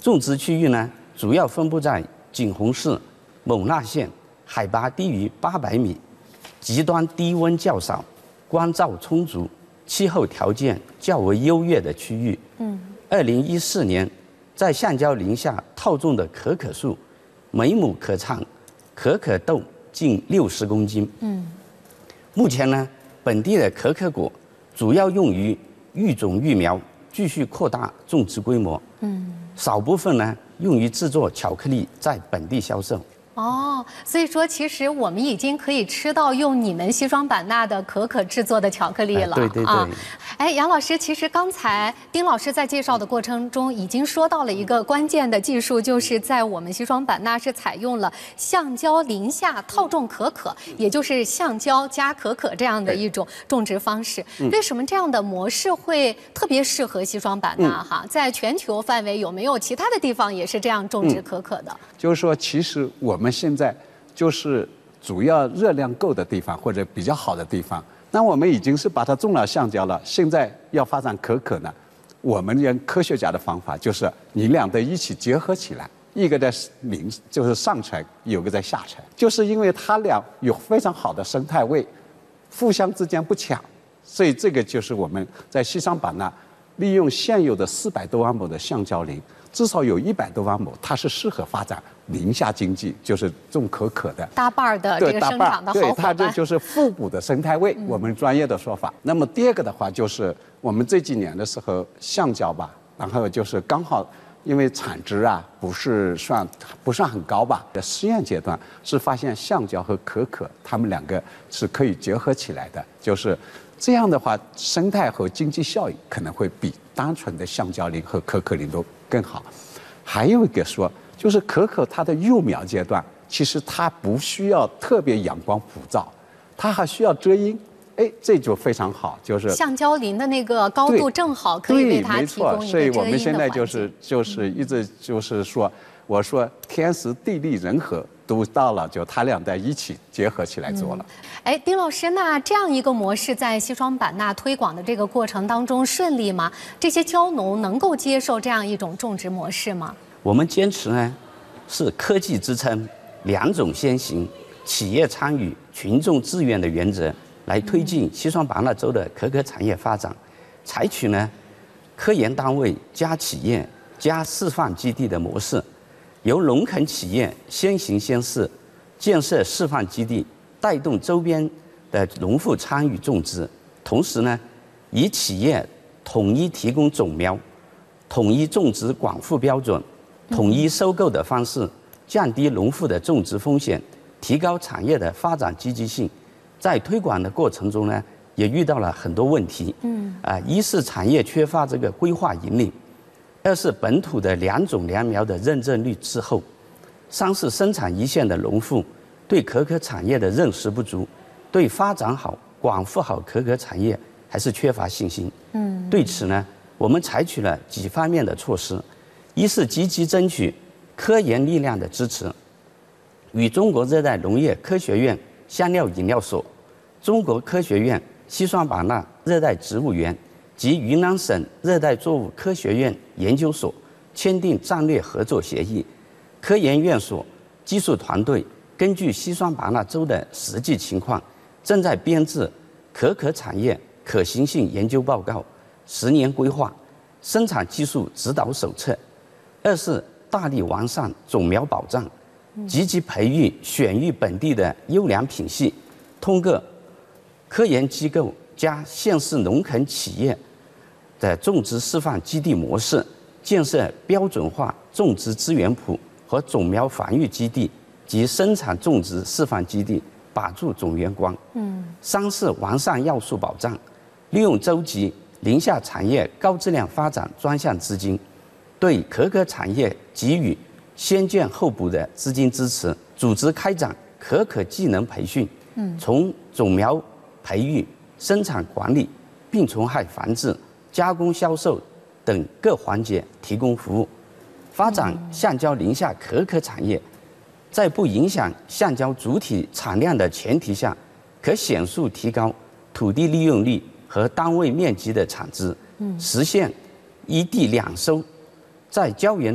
种植区域呢，主要分布在景洪市、勐腊县，海拔低于800米，极端低温较少，光照充足，气候条件较为优越的区域。2014年，在橡胶林下套种的可可树，每亩可产可可豆近60公斤。目前呢，本地的可可果主要用于育种育苗，继续扩大种植规模。少部分呢用于制作巧克力，在本地销售。 哦，所以说其实我们已经可以吃到用你们西双版纳的可可制作的巧克力了。 对对对。 哎，杨老师，其实刚才丁老师在介绍的过程中已经说到了一个关键的技术，就是在我们西双版纳是采用了橡胶林下套种可可，也就是橡胶加可可这样的一种种植方式。为什么这样的模式会特别适合西双版纳？在全球范围有没有其他的地方也是这样种植可可的？ 就是说，其实我们现在就是主要热量够的地方或者比较好的地方，那我们已经是把它种了橡胶了，现在要发展可可呢，我们用科学家的方法就是你俩的一起结合起来，一个在就是上层，有个在下层，就是因为它俩有非常好的生态位，互相之间不抢，所以这个就是我们在西双版纳利用现有的400多万亩的橡胶林，至少有100多万亩，它是适合发展林下经济，就是种可可的搭伴的这个生长的好伙伴。 对，它这就是互补的生态位，我们专业的说法。那么第二个的话，就是我们这几年的时候，橡胶吧，然后就是刚好因为产值啊不算很高吧，在实验阶段是发现橡胶和可可它们两个是可以结合起来的，就是这样的话，生态和经济效益可能会比单纯的橡胶林和可可林都更好。还有一个说，就是可可它的幼苗阶段，其实它不需要特别阳光普照，它还需要遮阴。哎，这就非常好，就是橡胶林的那个高度正好可以为它提供一个遮阴的环境。 所以我们现在就是一直就是说，我说天时地利人和都到了，就他俩在一起结合起来做了。 哎，丁老师，那这样一个模式在西双版纳推广的这个过程当中顺利吗？这些蕉农能够接受这样一种种植模式吗？ 我们坚持呢是科技支撑、两种先行、企业参与、群众自愿的原则，来推进西双版纳州的可可产业发展。采取呢科研单位加企业加示范基地的模式，由农垦企业先行先试，建设示范基地，带动周边的农户参与种植。同时呢，以企业统一提供种苗、统一种植管护标准、统一收购的方式，降低农户的种植风险，提高产业的发展积极性。在推广的过程中呢，也遇到了很多问题。一是产业缺乏这个规划引领，二是本土的两种良苗的认证率滞后，三是生产一线的农户对可可产业的认识不足，对发展好、广富好可可产业还是缺乏信心。对此呢，我们采取了几方面的措施，一是积极争取科研力量的支持，与中国热带农业科学院香料饮料所、中国科学院西双版纳热带植物园及云南省热带作物科学院研究所签订战略合作协议。科研院所技术团队根据西双版纳州的实际情况，正在编制可可产业可行性研究报告、10年规划、生产技术指导手册。二是大力完善种苗保障，积极培育选育本地的优良品系，通过科研机构加县市农垦企业的种植示范基地模式，建设标准化种植资源库和种苗繁育基地及生产种植示范基地，把住种源光。三是完善要素保障，利用州级林下产业高质量发展专项资金，对可可产业给予先建后补的资金支持，组织开展可可技能培训，从种苗培育、生产管理、病虫害防治、加工销售等各环节提供服务，发展橡胶林下可可产业，在不影响橡胶主体产量的前提下，可显著提高土地利用率和单位面积的产值，实现一地两收，在胶原